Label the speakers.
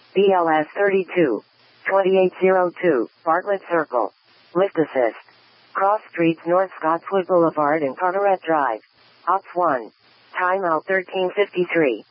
Speaker 1: BLS 32. 2802, Bartlett Circle. Lift assist. Cross streets North Scottswood Boulevard and Carteret Drive. Ops 1. Timeout 13:53.